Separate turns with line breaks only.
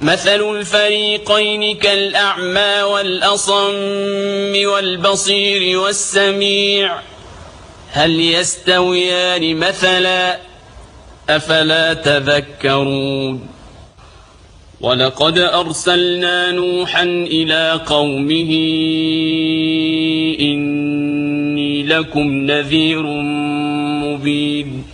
مثل الفريقين كالأعمى والأصم والبصير والسميع هل يستويان مثلا أفلا تذكرون ولقد أرسلنا نوحا إلى قومه إني لكم نذير مبين